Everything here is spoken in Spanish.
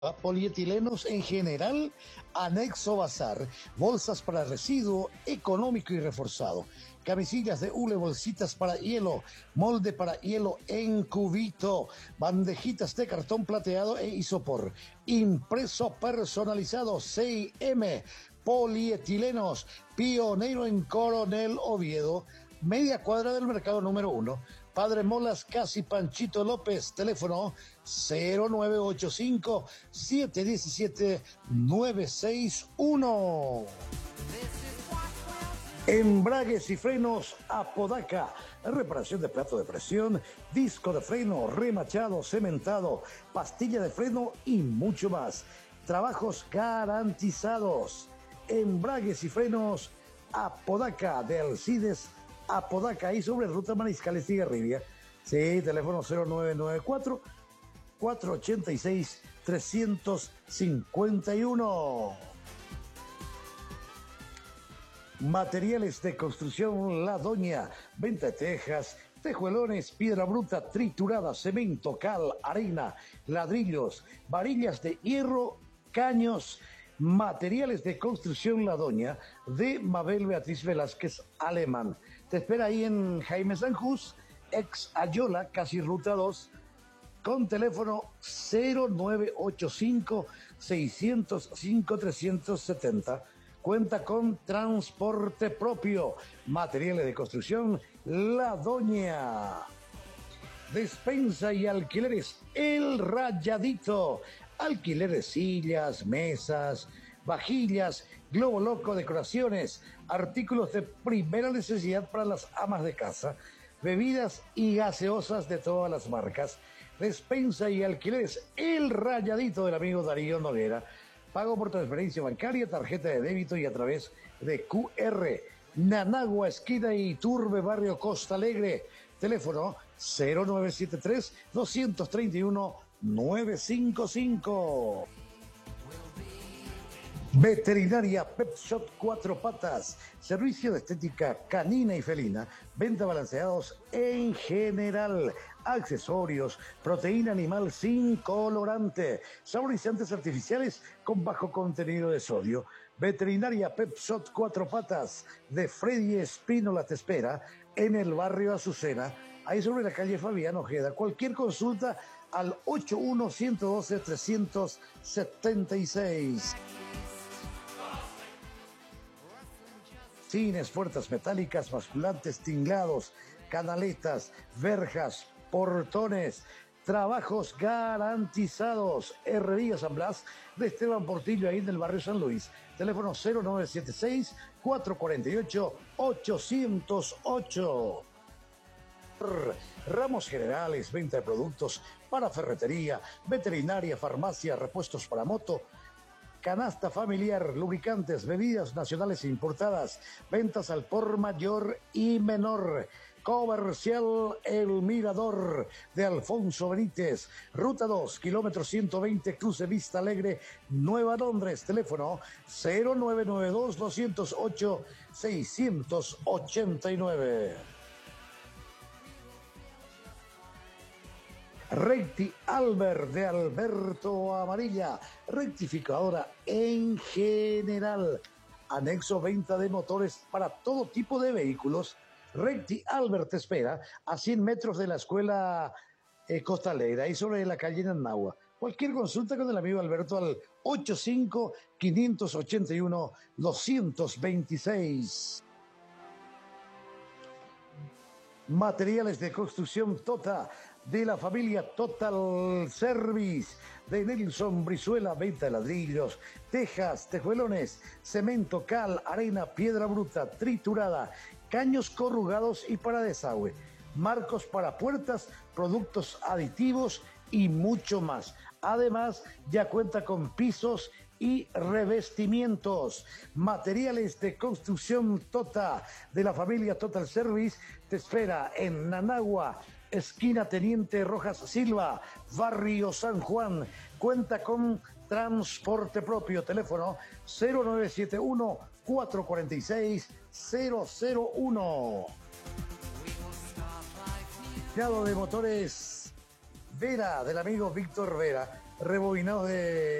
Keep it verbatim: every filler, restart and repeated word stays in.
Polietilenos en general, anexo bazar, bolsas para residuo económico y reforzado, camisillas de hule, bolsitas para hielo, molde para hielo en cubito, bandejitas de cartón plateado e isopor, impreso personalizado C I M, Polietilenos, pionero en Coronel Oviedo, media cuadra del mercado número uno. Padre Molas, casi Panchito López, teléfono cero nueve ocho cinco, siete uno siete, nueve seis uno. Embragues y frenos Apodaca, reparación de plato de presión, disco de freno, remachado, cementado, pastilla de freno y mucho más. Trabajos garantizados. Embragues y frenos Apodaca, de Alcides Apodaca, ahí sobre Ruta Mariscal Estigarribia. Sí, teléfono cero nueve nueve cuatro, cuatro ocho seis, tres cinco uno. Materiales de construcción La Doña, venta de tejas, tejuelones, piedra bruta, triturada, cemento, cal, arena, ladrillos, varillas de hierro, caños. Materiales de construcción La Doña, de Mabel Beatriz Velázquez Alemán. Te espera ahí en Jaime Sanjús, ex Ayola, casi Ruta dos, con teléfono cero nueve ocho cinco, seis cero cinco, tres siete cero. Cuenta con transporte propio. Materiales de construcción La Doña. Despensa y alquileres El Rayadito. Alquileres, sillas, mesas, vajillas, globo loco, decoraciones, artículos de primera necesidad para las amas de casa, bebidas y gaseosas de todas las marcas. Despensa y alquileres El Rayadito del amigo Darío Noguera. Pago por transferencia bancaria, tarjeta de débito y a través de Q R. Nanagua, esquina Iturbe, barrio Costa Alegre. Teléfono cero nueve siete tres, dos tres uno, nueve cinco cinco. Veterinaria Pet Shop Cuatro Patas, servicio de estética canina y felina, venta balanceados en general, accesorios, proteína animal sin colorante, saborizantes artificiales con bajo contenido de sodio. Veterinaria Pet Shop Cuatro Patas de Freddy Espínola te espera en el barrio Azucena, ahí sobre la calle Fabián Ojeda. Cualquier consulta al ocho uno uno uno dos, tres siete seis. Cines, puertas metálicas, basculantes, tinglados, canaletas, verjas, portones, trabajos garantizados. Herrería San Blas de Esteban Portillo, ahí en el barrio San Luis. Teléfono cero nueve siete seis, cuatro cuatro ocho, ocho cero ocho. Ramos generales, venta de productos para ferretería, veterinaria, farmacia, repuestos para moto, canasta familiar, lubricantes, bebidas nacionales e importadas, ventas al por mayor y menor. Comercial El Mirador de Alfonso Benítez, Ruta dos, kilómetro ciento veinte, cruce Vista Alegre, Nueva Londres. Teléfono cero nueve nueve dos, dos cero ocho, seis ocho nueve. Recti Albert de Alberto Amarilla, rectificadora en general, anexo venta de motores para todo tipo de vehículos. Recti Albert te espera a cien metros de la escuela eh, Costa Alegre, ahí sobre la calle Nanagua. Cualquier consulta con el amigo Alberto al ochenta y cinco, quinientos ochenta y uno, doscientos veintiséis. Materiales de construcción Tota, de la familia Total Service, de Nelson Brizuela, venta de ladrillos, tejas, tejuelones, cemento, cal, arena, piedra bruta, triturada, caños corrugados y para desagüe, marcos para puertas, productos aditivos y mucho más. Además, ya cuenta con pisos y revestimientos. Materiales de construcción Tota, de la familia Total Service, te espera en Nanagua, esquina Teniente Rojas Silva, barrio San Juan. Cuenta con transporte propio. Teléfono cero nueve siete uno, cuatro cuatro seis, cero cero uno. De motores Vera, del amigo Víctor Vera. rebobinados de